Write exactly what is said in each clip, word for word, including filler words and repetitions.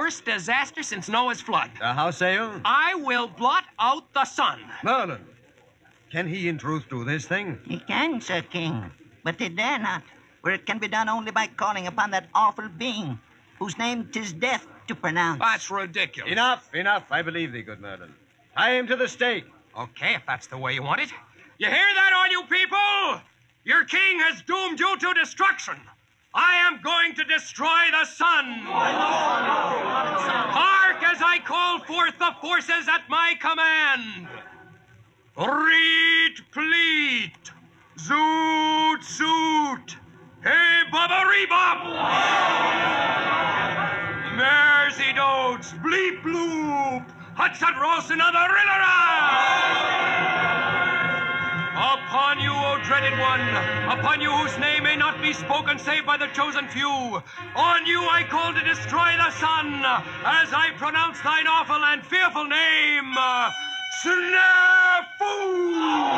worst disaster since Noah's flood. Uh, how say you? I will blot out the sun. Merlin, can he in truth do this thing? He can, Sir King, but he dare not, for it can be done only by calling upon that awful being, whose name 'tis death to pronounce. That's ridiculous. Enough, enough. I believe thee, good Merlin. Tie him to the stake. Okay, if that's the way you want it. You hear that, all you people? Your king has doomed you to destruction. I am going to destroy the sun. Hark as I call forth the forces at my command. Reet, pleat, zoot, zoot, hey, bubba-ree-bop. Mersey dotes, bleep, bloop, hut-sut, ross, another rillera. Upon you, O dreaded one, upon you whose name may not be spoken save by the chosen few, on you I call to destroy the sun, as I pronounce thine awful and fearful name, Snafu!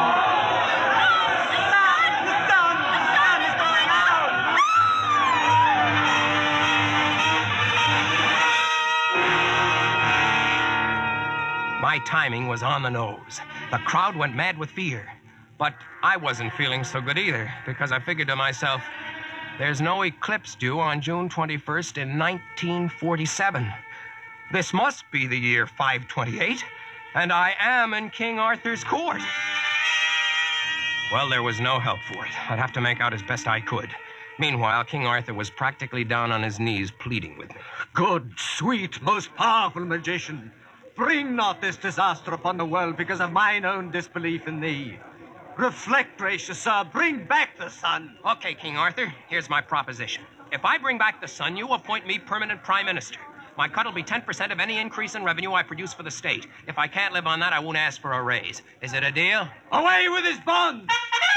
My timing was on the nose. The crowd went mad with fear. But I wasn't feeling so good either, because I figured to myself, there's no eclipse due on June twenty-first in nineteen forty-seven. This must be the year five twenty-eight, and I am in King Arthur's court. Well, there was no help for it. I'd have to make out as best I could. Meanwhile, King Arthur was practically down on his knees pleading with me. Good, sweet, most powerful magician, bring not this disaster upon the world because of mine own disbelief in thee. Reflect, gracious sir. Bring back the sun. Okay, King Arthur, here's my proposition. If I bring back the sun, you appoint me permanent prime minister. My cut will be ten percent of any increase in revenue I produce for the state. If I can't live on that, I won't ask for a raise. Is it a deal? Away with his bonds!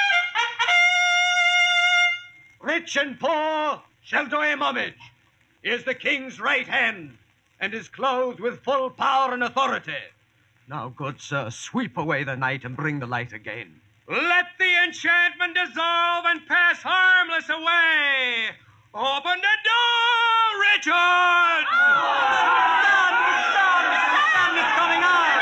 Rich and poor shall do him homage. He is the king's right hand, and is clothed with full power and authority. Now, good sir, sweep away the night and bring the light again. Let the enchantment dissolve and pass harmless away. Open the door, Richard! Oh, the sun, the sun, the sun is coming on.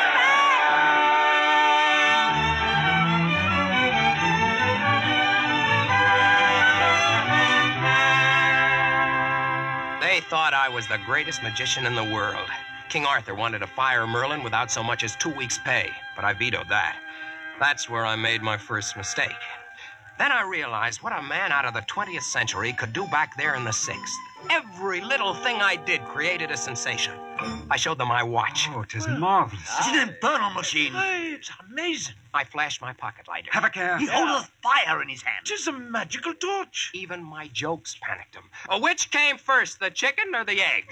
They thought I was the greatest magician in the world. King Arthur wanted to fire Merlin without so much as two weeks' pay, but I vetoed that. That's where I made my first mistake. Then I realized what a man out of the twentieth century could do back there in the sixth. Every little thing I did created a sensation. I showed them my watch. Oh, it is marvelous. It's an infernal machine. Hey, it's amazing. I flashed my pocket lighter. Have a care. He holdeth fire in his hand. It is a magical torch. Even my jokes panicked him. Uh, which came first, the chicken or the egg?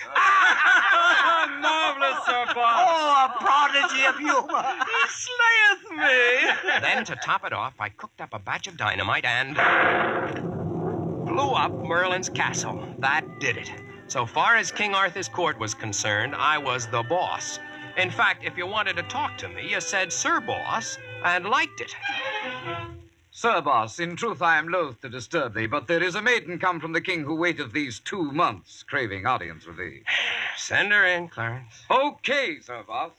Marvelous, Sir Bob. Oh, a prodigy of humor. He slayeth me. Then, to top it off, I cooked up a batch of dynamite and blew up Merlin's castle. That did it. So far as King Arthur's court was concerned, I was the boss. In fact, if you wanted to talk to me, you said Sir Boss and liked it. Sir Boss, in truth I am loath to disturb thee, but there is a maiden come from the king who waiteth these two months, craving audience with thee. Send her in, Clarence. Okay, Sir Boss.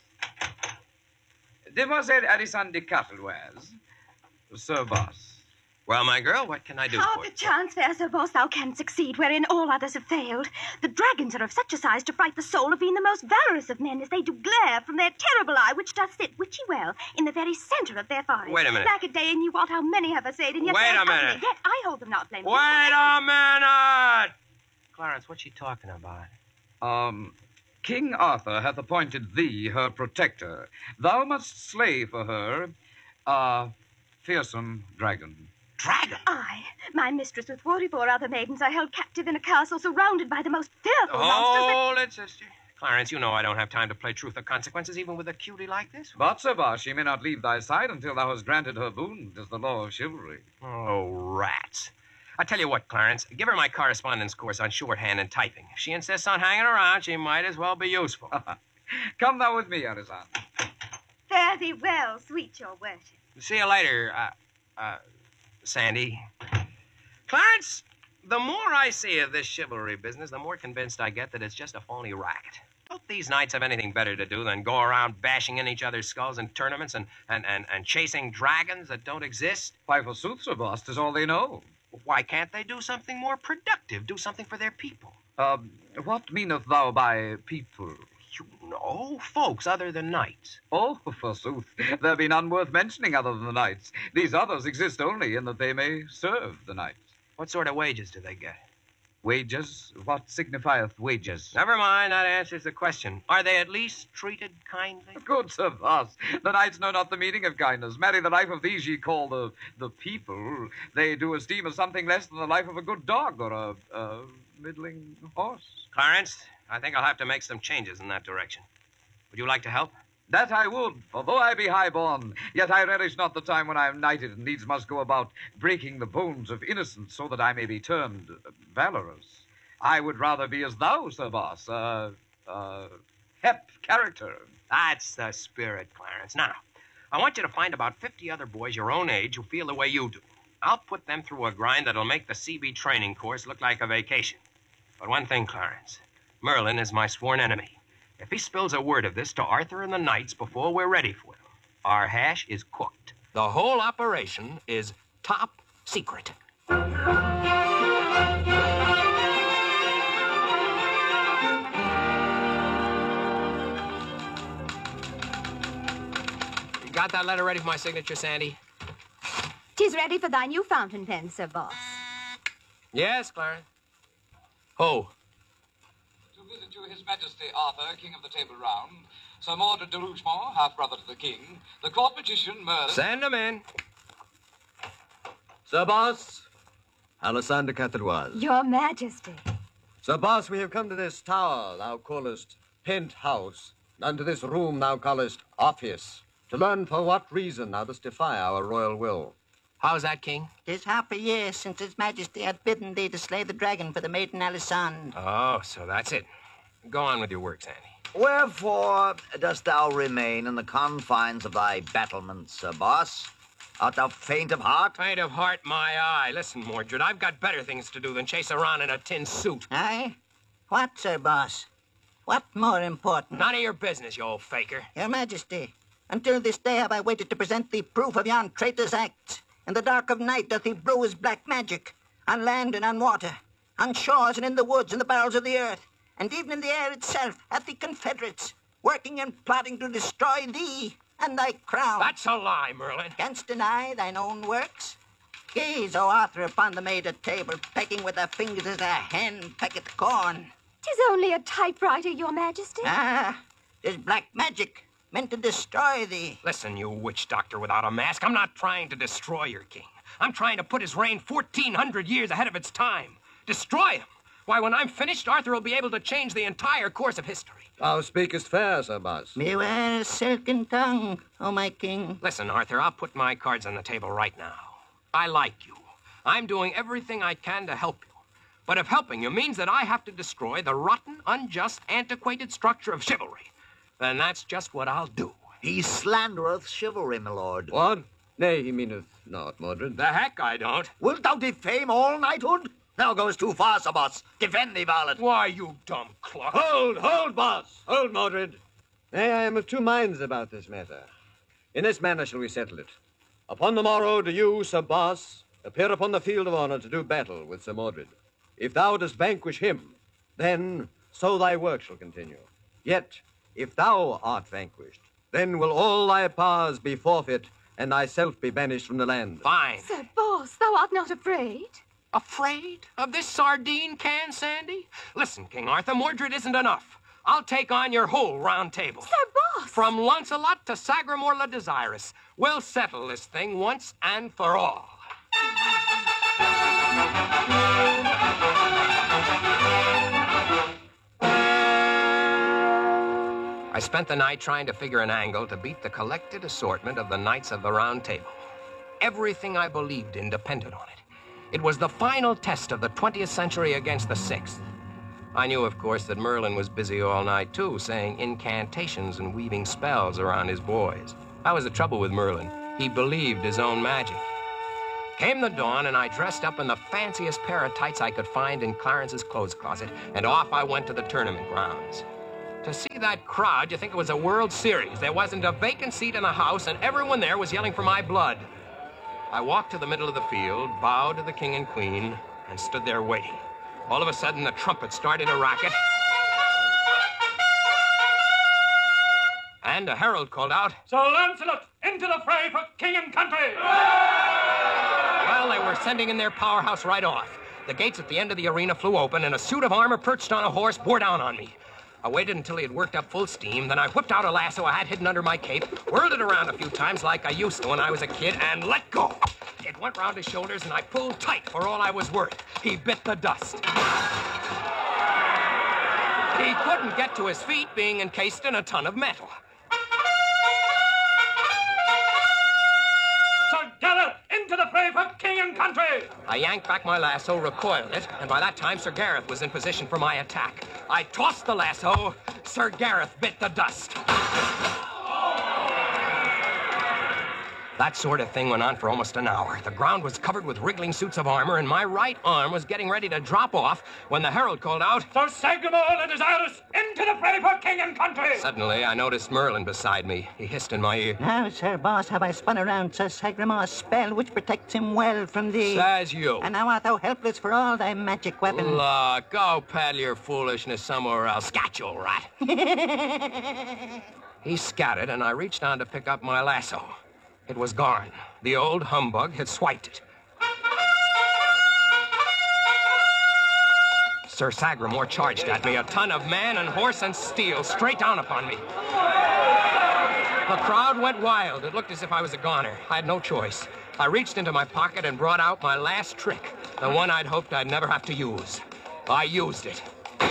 Demoiselle Alison de Castlewares. Sir Boss. Well, my girl, what can I do How for you? perchance, fair Sir Boss, thou canst succeed wherein all others have failed. The dragons are of such a size to fright the soul of even the most valorous of men, as they do glare from their terrible eye, which does sit witchy well in the very centre of their forehead. Wait a minute. Back a day, and you wot how many have essayed, and yet Wait they're a minute. ugly. Yet I hold them not blameless. Wait a minute! Clarence, what's she talking about? Um, King Arthur hath appointed thee her protector. Thou must slay for her a fearsome dragon. Dragon? I, my mistress with forty-four other maidens, are held captive in a castle surrounded by the most fearful monsters that... Hold it, sister. Clarence, you know I don't have time to play truth or consequences, even with a cutie like this. But, Sir Boss, she may not leave thy side until thou hast granted her boon. 'Tis the law of chivalry. Oh, rats. I tell you what, Clarence, give her my correspondence course on shorthand and typing. If she insists on hanging around, she might as well be useful. Come thou with me, Alison. Fare thee well, sweet your worship. See you later, uh, uh, Sandy. Clarence, the more I see of this chivalry business, the more convinced I get that it's just a phony racket. Oh, these knights have anything better to do than go around bashing in each other's skulls in tournaments and, and, and, and chasing dragons that don't exist? Why, forsooth, Sir Boss, 'tis all they know. Why can't they do something more productive? Do something for their people? Uh, what meaneth thou by people? You know, folks other than knights. Oh, forsooth, there be none worth mentioning other than the knights. These others exist only in that they may serve the knights. What sort of wages do they get? Wages? What signifieth wages? Never mind, that answers the question. Are they at least treated kindly? Good Sir Boss, the knights know not the meaning of kindness. Marry, the life of these ye call the the people, they do esteem as something less than the life of a good dog or a, a middling horse. Clarence, I think I'll have to make some changes in that direction. Would you like to help? That I would, for though I be high-born, yet I relish not the time when I am knighted and needs must go about breaking the bones of innocence so that I may be termed valorous. I would rather be as thou, Sir Boss, a uh, uh, hep character. That's the spirit, Clarence. Now, I want you to find about fifty other boys your own age who feel the way you do. I'll put them through a grind that'll make the C B training course look like a vacation. But one thing, Clarence, Merlin is my sworn enemy. If he spills a word of this to Arthur and the knights before we're ready for him, our hash is cooked. The whole operation is top secret. You got that letter ready for my signature, Sandy? 'Tis ready for thy new fountain pen, Sir Boss. Yes, Clarence. Oh. To visit you, His Majesty Arthur, King of the Table Round, Sir Mordred de Rougemont, half-brother to the king, the court magician Merlin... Send him in. Sir Boss, Alessander Catherdoise. Your Majesty. Sir Boss, we have come to this tower thou callest penthouse, and unto this room thou callest office, to learn for what reason thou dost defy our royal will. How's that, King? Tis half a year since His Majesty had bidden thee to slay the dragon for the maiden Alessandre. Oh, so that's it. Go on with your work, Sandy. Wherefore dost thou remain in the confines of thy battlements, Sir Boss? Art thou faint of heart? Faint of heart, my eye. Listen, Mordred, I've got better things to do than chase around in a tin suit. Aye? What, Sir Boss? What more important? None of your business, you old faker. Your Majesty, until this day have I waited to present thee proof of yon traitor's acts. In the dark of night doth he brew his black magic, on land and on water, on shores and in the woods and the bowels of the earth, and even in the air itself hath he confederates, working and plotting to destroy thee and thy crown. That's a lie, Merlin. Canst deny thine own works? Gaze, O Arthur, upon the maid at table, pecking with her fingers as a hen pecketh corn. 'Tis only a typewriter, Your Majesty. Ah, 'tis black magic, meant to destroy thee. Listen, you witch doctor without a mask, I'm not trying to destroy your king. I'm trying to put his reign fourteen hundred years ahead of its time. Destroy him. Why, when I'm finished, Arthur will be able to change the entire course of history. Thou speakest fair, Sir Boss. Beware silken tongue, O my king. Listen, Arthur, I'll put my cards on the table right now. I like you. I'm doing everything I can to help you. But if helping you means that I have to destroy the rotten, unjust, antiquated structure of chivalry, then that's just what I'll do. He slandereth chivalry, my lord. What? Nay, he meaneth not, Mordred. The heck I don't. Wilt thou defame all knighthood? Thou goest too far, Sir Boss. Defend thee, varlet. Why, you dumb clock. Hold, hold, Boss. Hold, Mordred. Nay, I am of two minds about this matter. In this manner shall we settle it. Upon the morrow do you, Sir Boss, appear upon the field of honor to do battle with Sir Mordred. If thou dost vanquish him, then so thy work shall continue. Yet, if thou art vanquished, then will all thy powers be forfeit, and thyself be banished from the land. Fine. Sir Boss, thou art not afraid? Afraid of this sardine can, Sandy? Listen, King Arthur, Mordred isn't enough. I'll take on your whole round table. Sir Boss! From Launcelot to Sagramore le Desirous, we'll settle this thing once and for all. I spent the night trying to figure an angle to beat the collected assortment of the Knights of the Round Table. Everything I believed in depended on it. It was the final test of the twentieth century against the sixth. I knew, of course, that Merlin was busy all night, too, saying incantations and weaving spells around his boys. That was the trouble with Merlin. He believed his own magic. Came the dawn, and I dressed up in the fanciest pair of tights I could find in Clarence's clothes closet, and off I went to the tournament grounds. To see that crowd, you think it was a World Series. There wasn't a vacant seat in the house, and everyone there was yelling for my blood. I walked to the middle of the field, bowed to the king and queen, and stood there waiting. All of a sudden, the trumpet started a racket. And a herald called out, Sir Lancelot, into the fray for king and country! Well, they were sending in their powerhouse right off. The gates at the end of the arena flew open, and a suit of armor perched on a horse bore down on me. I waited until he had worked up full steam, then I whipped out a lasso I had hidden under my cape, whirled it around a few times like I used to when I was a kid, and let go. It went round his shoulders, and I pulled tight for all I was worth. He bit the dust. He couldn't get to his feet, being encased in a ton of metal. Sir Gareth, into the fray for king and country! I yanked back my lasso, recoiled it, and by that time Sir Gareth was in position for my attack. I tossed the lasso. Sir Gareth bit the dust. That sort of thing went on for almost an hour. The ground was covered with wriggling suits of armor, and my right arm was getting ready to drop off when the herald called out, Sir Sagramore and his Iris, into the fray for king and country! Suddenly, I noticed Merlin beside me. He hissed in my ear. Now, Sir Boss, have I spun around Sir Sagramore's spell, which protects him well from thee. Says you. And now art thou helpless for all thy magic weapons. Look, go peddle your foolishness somewhere else. Scat, you rat. He scattered, and I reached down to pick up my lasso. It was gone. The old humbug had swiped it. Sir Sagramore charged at me, a ton of man and horse and steel, straight down upon me. The crowd went wild. It looked as if I was a goner. I had no choice. I reached into my pocket and brought out my last trick, the one I'd hoped I'd never have to use. I used it.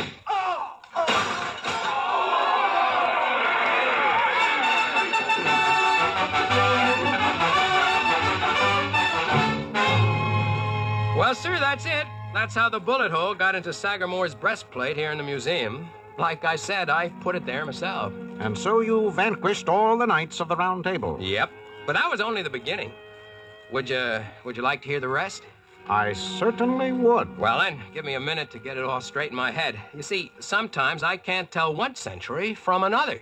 Well, sir, that's it. That's how the bullet hole got into Sagramore's breastplate here in the museum. Like I said, I put it there myself. And so you vanquished all the knights of the Round Table. Yep. But that was only the beginning. Would you, would you like to hear the rest? I certainly would. Well, then, give me a minute to get it all straight in my head. You see, sometimes I can't tell one century from another.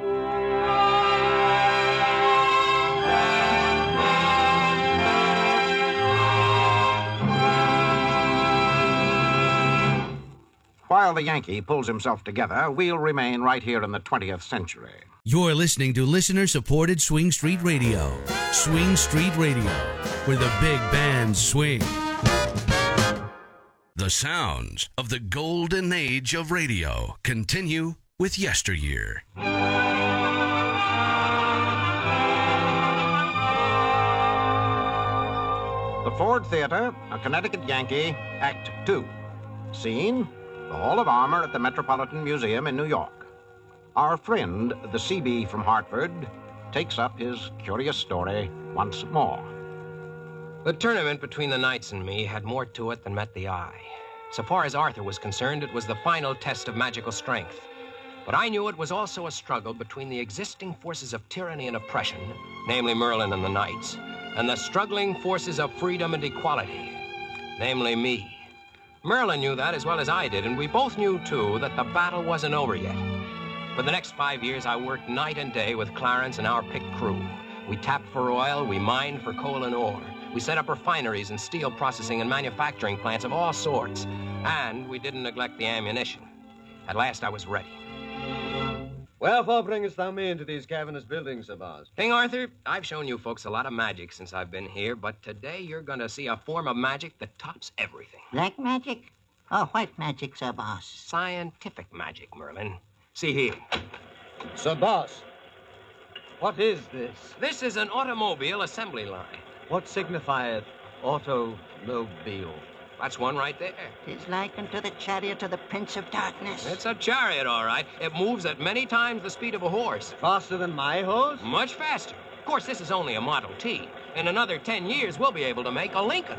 While the Yankee pulls himself together, we'll remain right here in the twentieth century. You're listening to listener-supported Swing Street Radio. Swing Street Radio, where the big bands swing. The sounds of the golden age of radio continue with yesteryear. The Ford Theater, a Connecticut Yankee, Act Two. Scene, the Hall of Armor at the Metropolitan Museum in New York. Our friend, the C B from Hartford, takes up his curious story once more. The tournament between the knights and me had more to it than met the eye. So far as Arthur was concerned, it was the final test of magical strength. But I knew it was also a struggle between the existing forces of tyranny and oppression, namely Merlin and the knights, and the struggling forces of freedom and equality, namely me. Merlin knew that as well as I did, and we both knew, too, that the battle wasn't over yet. For the next five years, I worked night and day with Clarence and our picked crew. We tapped for oil, we mined for coal and ore. We set up refineries and steel processing and manufacturing plants of all sorts. And we didn't neglect the ammunition. At last, I was ready. Wherefore bringest thou me into these cavernous buildings, Sir Boss? King Arthur, I've shown you folks a lot of magic since I've been here, but today you're going to see a form of magic that tops everything. Black magic? Or white magic, Sir Boss? Scientific magic, Merlin. See here. Sir Boss, what is this? This is an automobile assembly line. What signifieth automobile? That's one right there. Tis like unto the chariot of the Prince of Darkness. It's a chariot, all right. It moves at many times the speed of a horse. Faster than my horse? Much faster. Of course, this is only a Model T. In another ten years, we'll be able to make a Lincoln.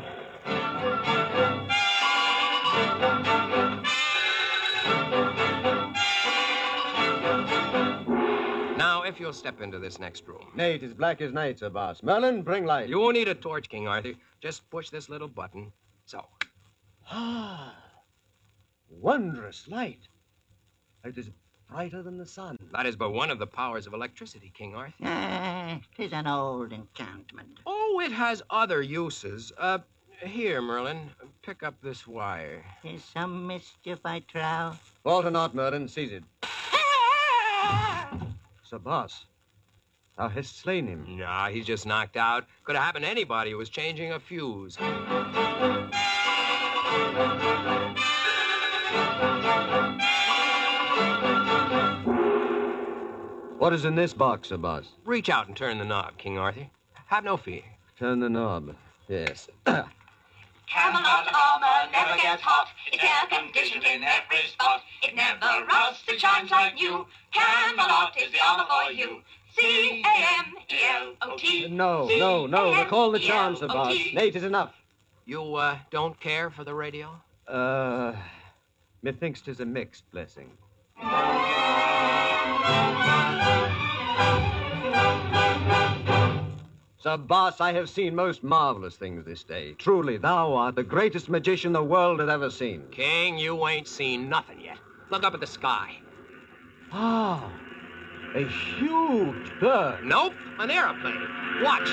Now, if you'll step into this next room. Nay, it is black as night, Sir Boss. Merlin, bring light. You won't need a torch, King Arthur. Just push this little button. So. Ah, wondrous light. It is brighter than the sun. That is but one of the powers of electricity, King Arthur. Ah, 'tis an old enchantment. Oh, it has other uses. Uh, here, Merlin, pick up this wire. Is some mischief, I trow? Fault or not, Merlin, seize it. Sir Boss, thou hast slain him. Nah, he's just knocked out. Could have happened to anybody who was changing a fuse. What is in this box, Sir Boss? Reach out and turn the knob, King Arthur. Have no fear. Turn the knob. Yes. Camelot armor never gets hot. It's air conditioned in every spot. It never rusts, it shines like new. Camelot is the armor for you. C A M E L O T. No, no, no. Recall the charm, Sir Boss. Nay, it is enough. You, uh, don't care for the radio? Uh, methinks 'tis a mixed blessing. Sir Boss, I have seen most marvelous things this day. Truly, thou art the greatest magician the world has ever seen. King, you ain't seen nothing yet. Look up at the sky. Ah, a huge bird. Nope, an aeroplane. Watch.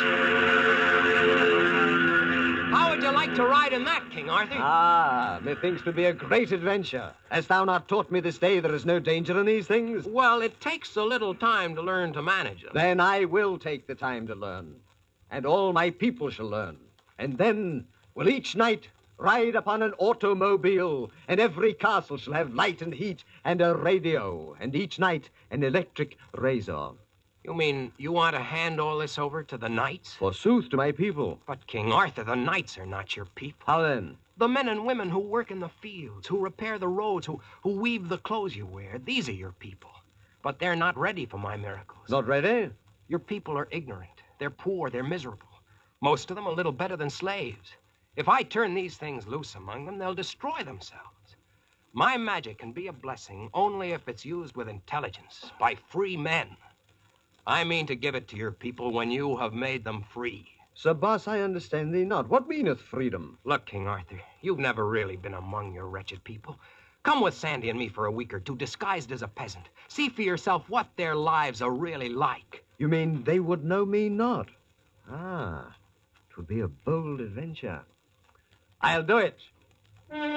How would you like to ride in that, King Arthur? Ah, methinks to be a great adventure. Hast thou not taught me this day there is no danger in these things? Well, it takes a little time to learn to manage them. Then I will take the time to learn, and all my people shall learn. And then will each knight ride upon an automobile, and every castle shall have light and heat and a radio, and each knight an electric razor. You mean you want to hand all this over to the knights? Forsooth, to my people. But, King Arthur, the knights are not your people. How then? The men and women who work in the fields, who repair the roads, who, who weave the clothes you wear, these are your people. But they're not ready for my miracles. Not ready? Your people are ignorant. They're poor. They're miserable. Most of them a little better than slaves. If I turn these things loose among them, they'll destroy themselves. My magic can be a blessing only if it's used with intelligence, by free men. I mean to give it to your people when you have made them free. Sir Boss, I understand thee not. What meaneth freedom? Look, King Arthur, you've never really been among your wretched people. Come with Sandy and me for a week or two, disguised as a peasant. See for yourself what their lives are really like. You mean they would know me not? Ah, 'twould be a bold adventure. I'll do it.